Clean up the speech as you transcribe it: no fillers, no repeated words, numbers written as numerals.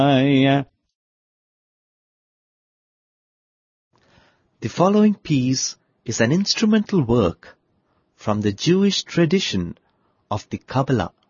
The following piece is an instrumental work from the Jewish tradition of the Kabbalah.